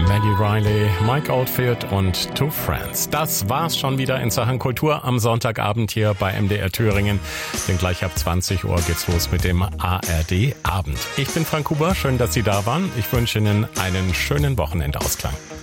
Maggie Riley, Mike Oldfield und Two Friends. Das war's schon wieder in Sachen Kultur am Sonntagabend hier bei MDR Thüringen. Denn gleich ab 20 Uhr geht's los mit dem ARD Abend. Ich bin Frank Huber, schön, dass Sie da waren. Ich wünsche Ihnen einen schönen Wochenendausklang.